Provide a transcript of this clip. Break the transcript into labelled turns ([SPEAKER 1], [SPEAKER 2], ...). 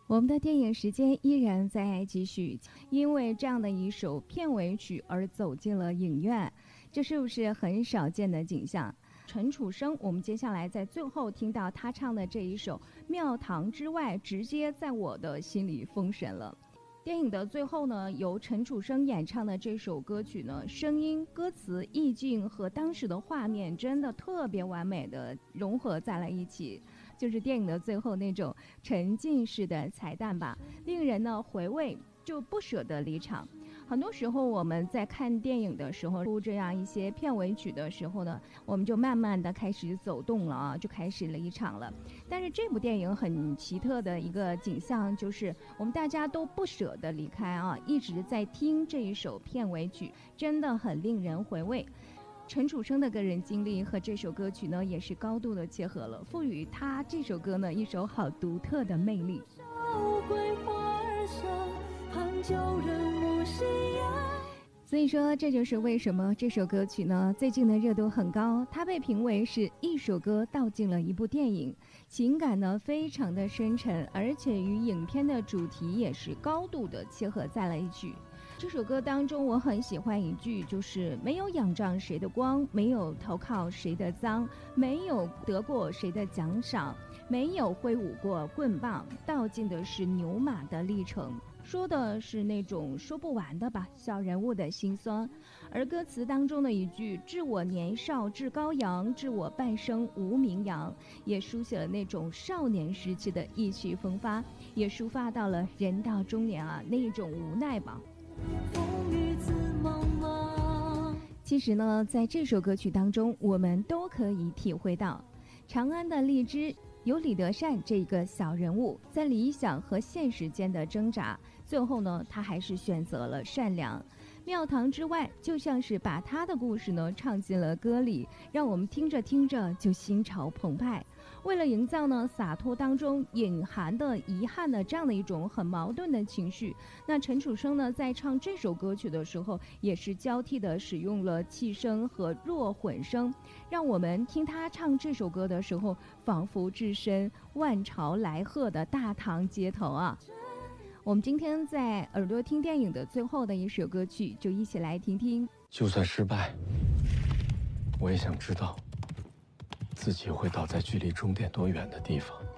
[SPEAKER 1] 我们的电影时间依然在继续，因为这样的一首片尾曲而走进了影院，这是不是很少见的景象？陈楚生，我们接下来在最后听到他唱的这一首《庙堂之外》，直接在我的心里封神了。电影的最后呢，由陈楚生演唱的这首歌曲呢，声音、歌词、意境和当时的画面真的特别完美的融合在了一起，就是电影的最后那种沉浸式的彩蛋吧，令人呢回味就不舍得离场。很多时候我们在看电影的时候，出这样一些片尾曲的时候呢，我们就慢慢的开始走动了啊，就开始离场了。但是这部电影很奇特的一个景象，就是我们大家都不舍得离开啊，一直在听这一首片尾曲，真的很令人回味。陈楚生的个人经历和这首歌曲呢，也是高度的结合了，赋予他这首歌呢一首好独特的魅力。所以说，这就是为什么这首歌曲呢最近的热度很高，它被评为是一首歌道尽了一部电影，情感呢非常的深沉，而且与影片的主题也是高度的切合在了一起。这首歌当中我很喜欢一句，就是没有仰仗谁的光，没有投靠谁的赃，没有得过谁的奖赏，没有挥舞过棍棒，道尽的是牛马的历程，说的是那种说不完的吧，小人物的辛酸。而歌词当中的一句致我年少志高扬，致我半生无名扬，也书写了那种少年时期的意气风发，也抒发到了人到中年啊那种无奈吧。其实呢，在这首歌曲当中，我们都可以体会到长安的荔枝有李德善这个小人物在理想和现实间的挣扎，最后呢，他还是选择了善良。庙堂之外就像是把他的故事呢唱进了歌里，让我们听着听着就心潮澎湃。为了营造呢洒脱当中隐含的遗憾的这样的一种很矛盾的情绪，那陈楚生呢在唱这首歌曲的时候，也是交替的使用了气声和弱混声，让我们听他唱这首歌的时候，仿佛置身万朝来贺的大唐街头啊。我们今天在耳朵听电影的最后的一首歌曲，就一起来听听。
[SPEAKER 2] 就算失败，我也想知道自己会倒在距离终点多远的地方。